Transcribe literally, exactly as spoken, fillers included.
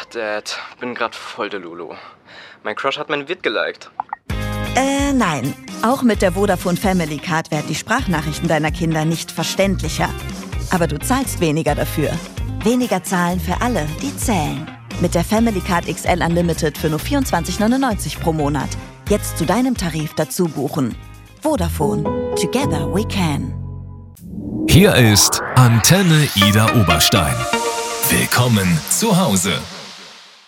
Dad, bin grad voll der Lulu. Mein Crush hat mein Vid geliked. Äh, nein. Auch mit der Vodafone Family Card werden die Sprachnachrichten deiner Kinder nicht verständlicher. Aber du zahlst weniger dafür. Weniger zahlen für alle, die zählen. Mit der Family Card X L Unlimited für nur vierundzwanzig neunundneunzig pro Monat. Jetzt zu deinem Tarif dazu buchen. Vodafone. Together we can. Hier ist Antenne Ida Oberstein. Willkommen zu Hause.